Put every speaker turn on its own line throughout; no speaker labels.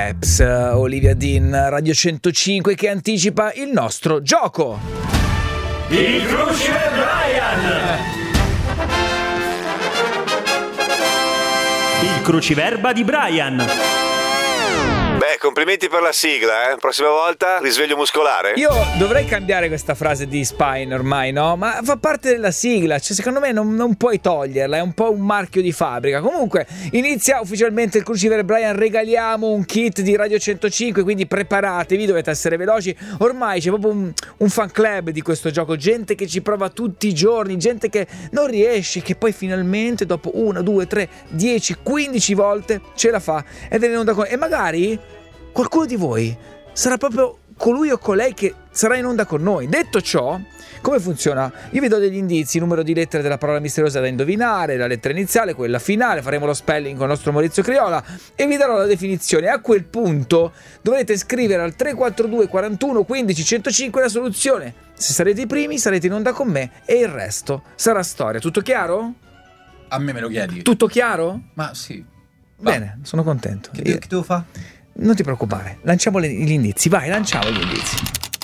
Peps, Olivia Dean, Radio 105 che anticipa il nostro gioco.
Il Cruciver Brian! Il cruciverba di Brian.
Beh, complimenti per la sigla, Prossima volta risveglio muscolare.
Io dovrei cambiare questa frase di Spine ormai, no? Ma fa parte della sigla, cioè secondo me non puoi toglierla, è un po' un marchio di fabbrica. Comunque inizia ufficialmente il Cruciver Brian, regaliamo un kit di Radio 105, quindi preparatevi, dovete essere veloci. Ormai c'è proprio un fan club di questo gioco, gente che ci prova tutti i giorni, gente che non riesce, che poi finalmente dopo 1, 2, 3, 10, 15 volte ce la fa ed è in onda con... E magari qualcuno di voi sarà proprio colui o colei che sarà in onda con noi. Detto ciò, come funziona? Io vi do degli indizi, numero di lettere della parola misteriosa da indovinare, la lettera iniziale, quella finale, faremo lo spelling con il nostro Maurizio Criolla e vi darò la definizione. A quel punto dovrete scrivere al 342 41 15 105 la soluzione. Se sarete i primi sarete in onda con me e il resto sarà storia. Tutto chiaro?
A me lo chiedi?
Tutto chiaro?
Ma sì.
Bene, sono contento.
Che devo fare?
Non ti preoccupare, lanciamo gli indizi. Vai, lanciamo gli indizi.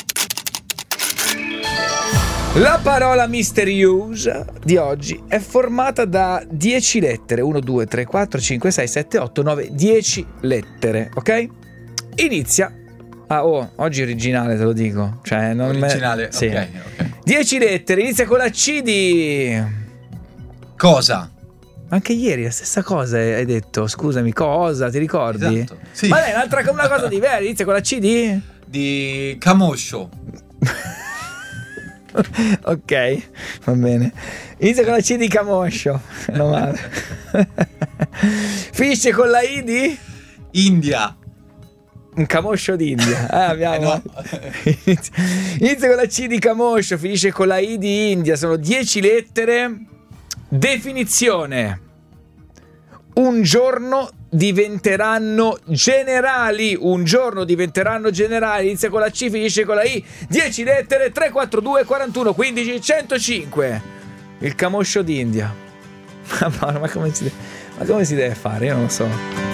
La parola misteriosa di oggi è formata da 10 lettere. 1, 2, 3, 4, 5, 6, 7, 8, 9, 10 lettere, ok? Inizia. Oggi è originale, te lo dico. Cioè, non
originale,
sì.
Ok.
10 lettere, inizia con la C di...
Cosa?
Anche ieri la stessa cosa hai detto. Scusami, cosa? Ti ricordi?
Esatto. Sì.
Ma dai, una cosa diversa. Inizia con la C
di Camoscio.
Ok, va bene. Inizia con la C di Camoscio. Non male. Finisce con la I di
India.
un camoscio d'India. Abbiamo.
No.
Inizia con la C di Camoscio, finisce con la I di India. Sono 10 lettere. Definizione: un giorno diventeranno generali. Un giorno diventeranno generali. Inizia con la C, finisce con la I. 10 lettere. 3, 4, 2, 41, 15, 105. Il camoscio d'India. Ma come si deve fare? Io non lo so.